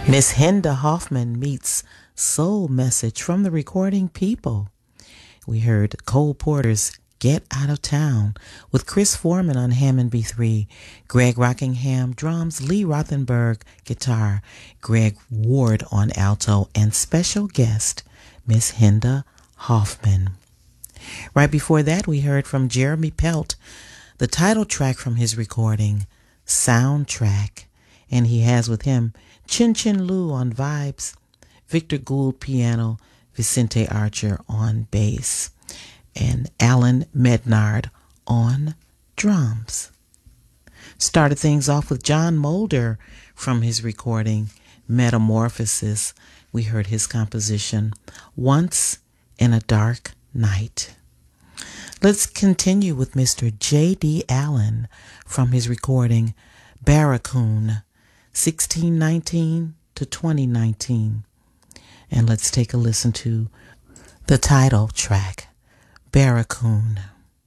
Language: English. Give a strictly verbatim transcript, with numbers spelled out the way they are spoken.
Miss Hinda Hoffman meets Soul Message from the Recording People. We heard Cole Porter's Get Out of Town with Chris Foreman on Hammond B three, Greg Rockingham drums, Lee Rothenberg guitar, Greg Ward on alto, and special guest Miss Hinda Hoffman. Right before that, we heard from Jeremy Pelt, the title track from his recording, Soundtrack, and he has with him Chin Chin Lou on vibes, Victor Gould piano, Vicente Archer on bass, and Alan Mednard on drums. Started things off with John Mulder from his recording, Metamorphosis. We heard his composition, Once in a Dark Night. Let's continue with Mister J D Allen from his recording, Barracoon, sixteen nineteen to twenty nineteen. And let's take a listen to the title track, Barracoon.